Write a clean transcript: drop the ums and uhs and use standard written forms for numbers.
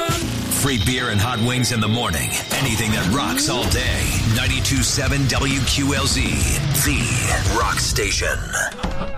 Free beer and hot wings in the morning. Anything that rocks all day. 92.7 WQLZ, the rock station.